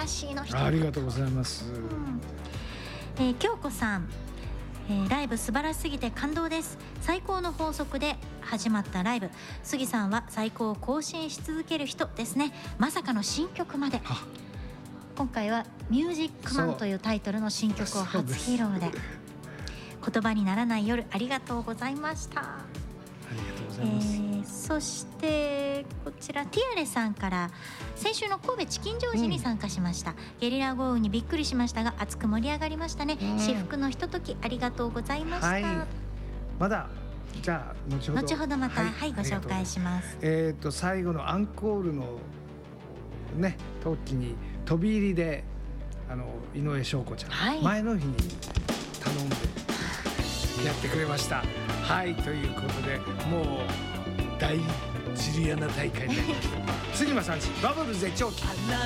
しいの人。 ありがとうございます。 京子さん、ライブ素晴らしすぎて感動です。最高の法則で始まったライブ。杉さんは最高を更新し続ける人ですね。まさかの新曲まで。今回はミュージックマンというタイトルの新曲を初披露で、言葉にならない夜、ありがとうございました。 ありがとうございます。 そしてこちらティアレさんから、先週の神戸チキンジョージに参加しました、ゲリラ豪雨にびっくりしましたが熱く盛り上がりましたね、至福のひとときありがとうございました、 まだじゃあ後ほどまた、ご紹介します。 最後のアンコールのね時に飛び入りで井上翔子ちゃん、前の日に頼んでやってくれました。ということでもう大ジュリアナ大会になりました。杉間さんちバブル絶頂期。